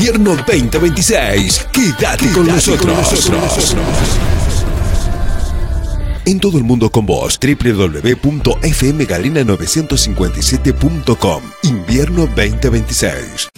Invierno 2026. Quédate con nosotros. En todo el mundo con vos, www.fmgalena957.com. Invierno 2026.